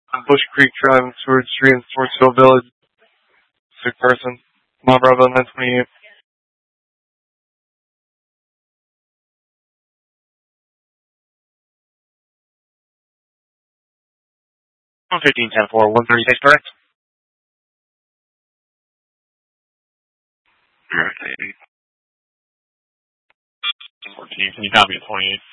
Bush Creek Drive and Seward Street in Swartsville Village. Sick person. Mom Bravo 928. 15-10-4, 136, correct? Correct. 14, can you copy at 28?